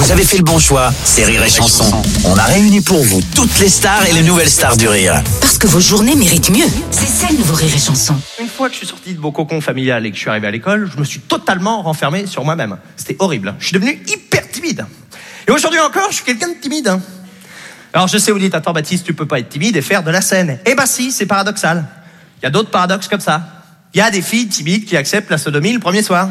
Vous avez fait le bon choix, c'est Rire et Chanson. On a réuni pour vous toutes les stars et les nouvelles stars du rire. Parce que vos journées méritent mieux. C'est ça le nouveau Rire et Chanson. Une fois que je suis sorti de mon cocon familial et que je suis arrivé à l'école, je me suis totalement renfermé sur moi-même. C'était horrible. Je suis devenu hyper timide. Et aujourd'hui encore, je suis quelqu'un de timide. Alors je sais, vous dites, attends Baptiste, tu peux pas être timide et faire de la scène. Eh ben si, c'est paradoxal. Il y a d'autres paradoxes comme ça. Il y a des filles timides qui acceptent la sodomie le premier soir.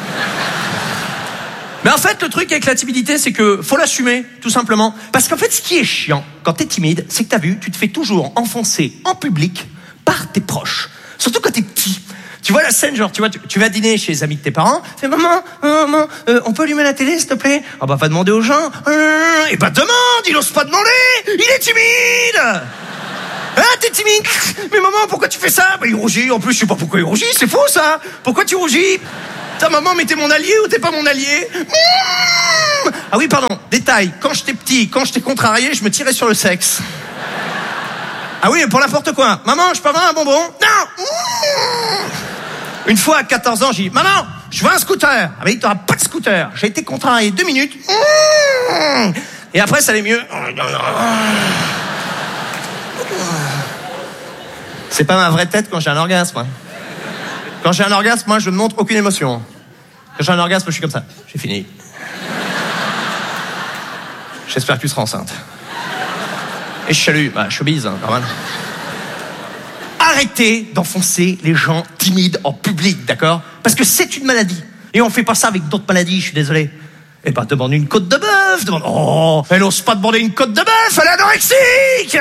Mais en fait, le truc avec la timidité, c'est que faut l'assumer, tout simplement. Parce qu'en fait, ce qui est chiant quand t'es timide, c'est que t'as vu, tu te fais toujours enfoncer en public par tes proches. Surtout quand t'es petit. Tu vois la scène, genre, tu vas dîner chez les amis de tes parents, fais maman, on peut allumer la télé, s'il te plaît? Ah bah, va demander aux gens. Et bah, demande, il ose pas demander, il est timide! Ah, t'es timide? Mais maman, pourquoi tu fais ça? Bah, il rougit, en plus, je sais pas pourquoi il rougit, c'est faux, ça! Pourquoi tu rougis? Ta maman, mais t'es mon allié ou t'es pas mon allié? Ah oui, pardon, détail, quand j'étais petit, quand j'étais contrarié, je me tirais sur le sexe. Ah oui, pour n'importe quoi. Maman, je peux avoir un bonbon? Non! Une fois à 14 ans, j'ai dit, maman, je veux un scooter. Ah mais t'auras pas de scooter. J'ai été contrarié 2 minutes. Et après, ça allait mieux. C'est pas ma vraie tête quand j'ai un orgasme. Quand j'ai un orgasme, moi, je ne montre aucune émotion. Quand j'ai un orgasme, je suis comme ça. J'ai fini. J'espère que tu seras enceinte. Et je salue. Bah, showbiz, hein, normal. Arrêtez d'enfoncer les gens timides en public, d'accord? Parce que c'est une maladie. Et on fait pas ça avec d'autres maladies, je suis désolé. Eh ben, demande une côte de bœuf. Oh, elle n'ose pas demander une côte de bœuf, elle est anorexique!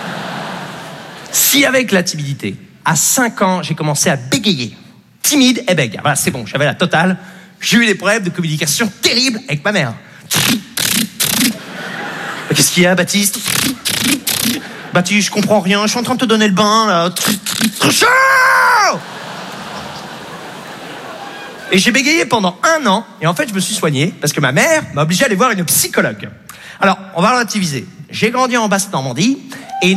Si avec la timidité, à 5 ans, j'ai commencé à bégayer, timide et bègue. Voilà, c'est bon, j'avais la totale. J'ai eu des problèmes de communication terribles avec ma mère. Qu'est-ce qu'il y a, Baptiste? Baptiste, je comprends rien, je suis en train de te donner le bain, là. Et j'ai bégayé pendant 1 an, et en fait, je me suis soigné, parce que ma mère m'a obligé à aller voir une psychologue. Alors, on va relativiser. J'ai grandi en Basse-Normandie, et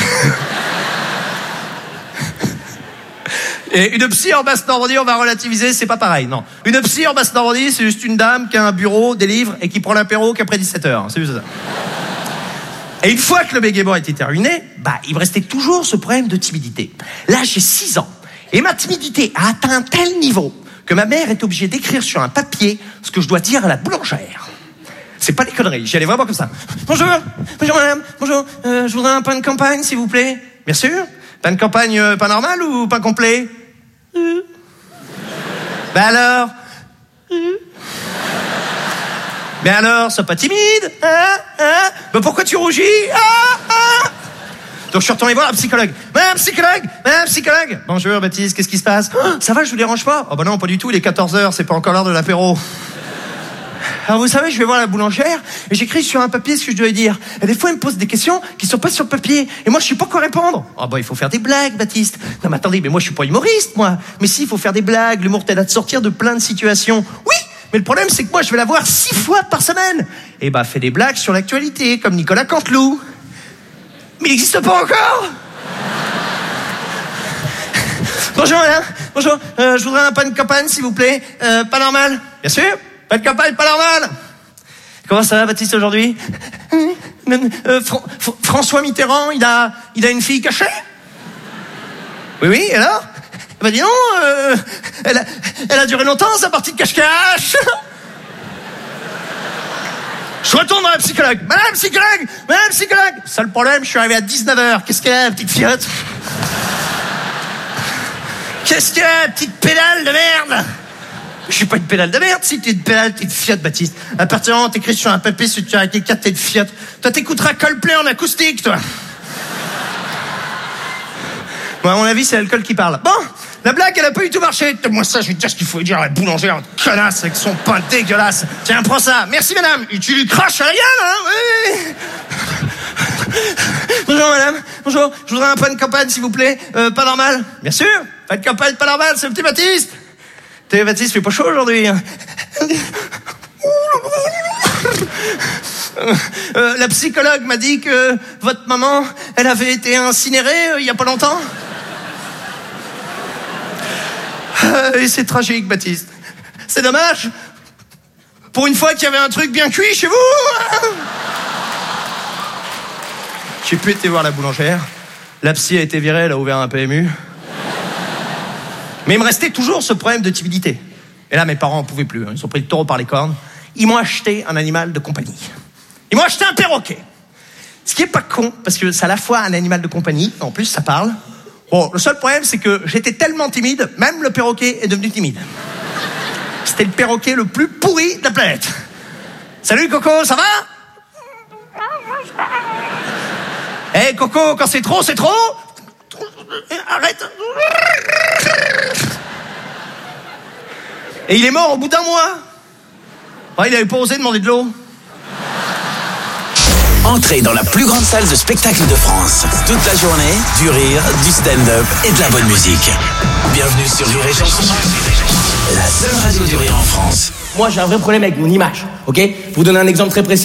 une psy en Basse-Normandie, on va relativiser, c'est pas pareil, non. Une psy en Basse-Normandie, c'est juste une dame qui a un bureau, des livres, et qui prend l'apéro qu'après 17h. C'est juste ça. Et une fois que le bégaiement était terminé, bah, il me restait toujours ce problème de timidité. Là, j'ai 6 ans. Et ma timidité a atteint un tel niveau que ma mère est obligée d'écrire sur un papier ce que je dois dire à la boulangère. C'est pas des conneries, j'y allais vraiment comme ça. Bonjour madame, bonjour, je voudrais un pain de campagne, s'il vous plaît. Bien sûr. Pain de campagne, pain normal ou pain complet? Ben alors? Mais alors, sois pas timide, Ben pourquoi tu rougis? Donc je suis retourné voir la psychologue. Madame psychologue. Bonjour Baptiste, qu'est-ce qui se passe? Ça va, je vous dérange pas? Oh bah non, pas du tout, il est 14h, c'est pas encore l'heure de l'apéro. Alors vous savez, je vais voir la boulangère et j'écris sur un papier ce que je dois dire. Et des fois, elle me pose des questions qui sont pas sur le papier. Et moi, je sais pas quoi répondre. Ah bah, il faut faire des blagues, Baptiste. Non mais attendez, mais moi, je suis pas humoriste, moi. Mais si, il faut faire des blagues. L'humour t'aide à te sortir de plein de situations. Oui, mais le problème, c'est que moi, je vais la voir 6 fois par semaine. Et bah, fais des blagues sur l'actualité, comme Nicolas Canteloup. Mais il n'existe pas encore. Bonjour madame, bonjour, je voudrais un pain de campagne, s'il vous plaît. Pas normal? Bien sûr. Pas de campagne, pas normal. Comment ça va, Baptiste, aujourd'hui? François Mitterrand, il a une fille cachée? Oui, et alors? Bah dis donc, elle a duré longtemps, sa partie de cache-cache. Je retourne dans la psychologue. Madame psychologue. Seul problème, je suis arrivé à 19h. Qu'est-ce qu'il y a, petite fiotte? Qu'est-ce qu'il y a, petite pédale de merde? Je suis pas une pédale de merde, si t'es une pédale, t'es une fiotte, Baptiste. À partir du moment où t'écris sur un papier, si tu as arrêté 4, t'es une fiotte. Toi, t'écouteras Coldplay en acoustique, toi. Bon, à mon avis, c'est l'alcool qui parle. Bon, la blague, elle a pas du tout marché. Moi, ça, je vais te dire ce qu'il faut dire à la boulangère, connasse, avec son pain dégueulasse. Tiens, prends ça. Merci, madame. Et tu lui craches à la gueule, hein? Oui. Bonjour, madame. Bonjour. Je voudrais un pain de campagne, s'il vous plaît. Pas normal. Bien sûr. Pain de campagne, pas normal. C'est le petit Baptiste. T'es Baptiste, fait pas chaud aujourd'hui. La psychologue m'a dit que votre maman, elle avait été incinérée il y a pas longtemps. Et c'est tragique, Baptiste. C'est dommage. Pour une fois qu'il y avait un truc bien cuit chez vous. J'ai pu été voir la boulangère. La psy a été virée, elle a ouvert un PMU. Mais il me restait toujours ce problème de timidité. Et là, mes parents n'en pouvaient plus. Ils ont pris le taureau par les cornes. Ils m'ont acheté un animal de compagnie. Ils m'ont acheté un perroquet. Ce qui est pas con, parce que c'est à la fois un animal de compagnie, en plus ça parle. Bon, le seul problème, c'est que j'étais tellement timide, même le perroquet est devenu timide. C'était le perroquet le plus pourri de la planète. Salut Coco, ça va? Hey Coco, quand c'est trop, c'est trop. Arrête. Et il est mort au bout d'un mois. Ouais, il avait pas osé demander de l'eau. Entrez dans la plus grande salle de spectacle de France. Toute la journée, du rire, du stand-up et de la bonne musique. Bienvenue sur Rire et Chanson. La seule radio du rire en France. Moi, j'ai un vrai problème avec mon image, ok? Pour vous donner un exemple très précis.